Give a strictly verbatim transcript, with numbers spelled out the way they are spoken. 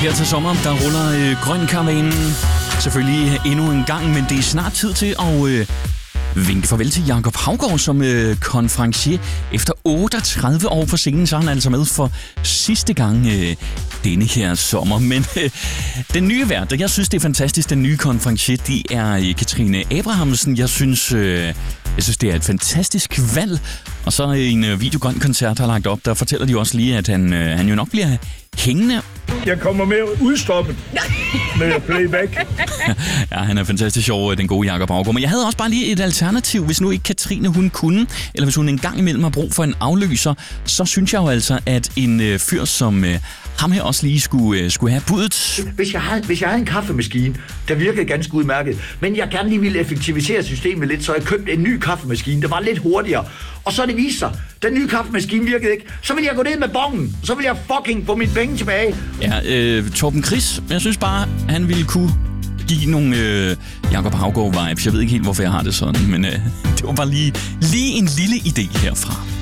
Her til sommer, der ruller øh, Grøn Karavanen selvfølgelig endnu en gang, men det er snart tid til at øh, vinke farvel til Jakob Haugaard som øh, konferencier. Efter otteogtredive år på scenen, så er han altså med for sidste gang øh, denne her sommer. Men øh, den nye vært, jeg synes det er fantastisk, den nye konferencier, det er øh, Katrine Abrahamsen. Jeg synes... Øh, Jeg synes, det er et fantastisk valg. Og så en øh, videogrøn-koncert har lagt op, der fortæller de også lige, at han, øh, han jo nok bliver hængende. Jeg kommer med udstoppet med playback. Ja, han er fantastisk sjov, den gode Jakob Haugaard. Men jeg havde også bare lige et alternativ, hvis nu ikke Katrine hun kunne, eller hvis hun en gang imellem har brug for en afløser, så synes jeg jo altså, at en øh, fyr som øh, ham her også lige skulle, øh, skulle have budet. Hvis jeg, havde, hvis jeg havde en kaffemaskine, der virkede ganske udmærket, men jeg gerne lige ville effektivisere systemet lidt, så jeg købte en ny kaffemaskine, der var lidt hurtigere. Og så det viste sig, den nye kaffemaskine virkede ikke. Så ville jeg gå ned med bongen, så ville jeg fucking få mine penge tilbage. Ja, øh, Torben Chris, jeg synes bare, han ville kunne give nogle øh, Jakob Haugaard-vibes. Jeg ved ikke helt, hvorfor jeg har det sådan, men øh, det var bare lige, lige en lille idé herfra.